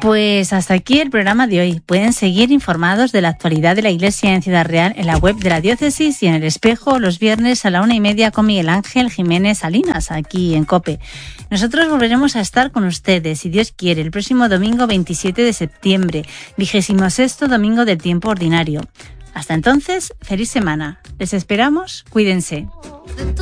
Pues hasta aquí el programa de hoy. Pueden seguir informados de la actualidad de la Iglesia en Ciudad Real en la web de la Diócesis y en El Espejo los viernes a la 1:30 con Miguel Ángel Jiménez Salinas, aquí en COPE. Nosotros volveremos a estar con ustedes, si Dios quiere, el próximo domingo 27 de septiembre, 26º domingo del tiempo ordinario. Hasta entonces, feliz semana. Les esperamos, cuídense.